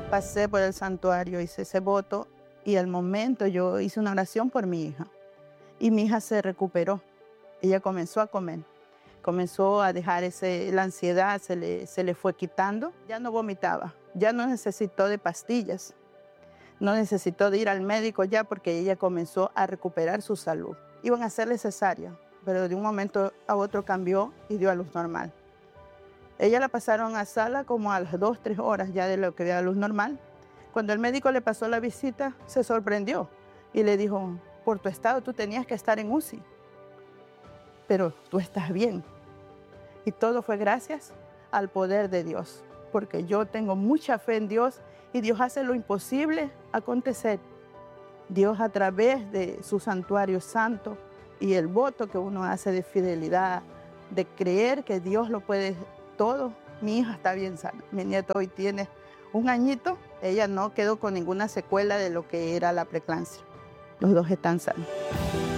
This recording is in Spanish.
Pasé por el santuario, hice ese voto y al momento yo hice una oración por mi hija. Y mi hija se recuperó. Ella comenzó a comer. Comenzó a dejar la ansiedad, se le fue quitando. Ya no vomitaba, ya no necesitó de pastillas. No necesitó de ir al médico ya porque ella comenzó a recuperar su salud. Iban a hacerle cesárea, pero de un momento a otro cambió y dio a luz normal. Ella la pasaron a sala como a las 2, 3 horas ya de lo que dio a luz normal. Cuando el médico le pasó la visita, se sorprendió y le dijo, por tu estado tú tenías que estar en UCI, pero tú estás bien. Y todo fue gracias al poder de Dios, porque yo tengo mucha fe en Dios y Dios hace lo imposible acontecer. Dios a través de su santuario santo y el voto que uno hace de fidelidad, de creer que Dios lo puede todo. Mi hija está bien sana. Mi nieta hoy tiene 1 añito. Ella no quedó con ninguna secuela de lo que era la preeclampsia. Los dos están sanos.